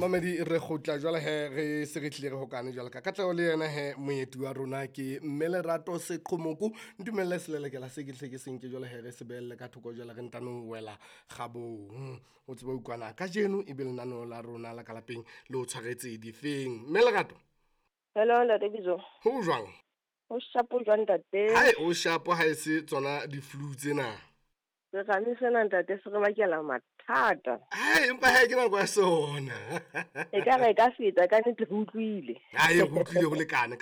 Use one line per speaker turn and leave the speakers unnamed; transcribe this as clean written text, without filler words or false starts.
Mamedi re khotla jwale he re se re tlile re hokane jwale ka tlao le yena he moeti wa rona ke Mmelerato Seqhomoku ntumelle selelekela se ke tle ke senke jwale he re se belle ka thoko jwale re ntano wela gabo o tseba ukwana ka jeno e be lenano la rona la kalapeng le o tshwaretse difeng Mmelerato.
Hello Ntate
Ho jwang?
o shapo jwang ntate
Hai o shapo ha e se tsona di flu tsena.
re gane sena ntate se re bakela mathata
Hai empa ha ke nako ya sona.
e ka re ka feta ka nnete re utlwile
Hai go utlwile go lekane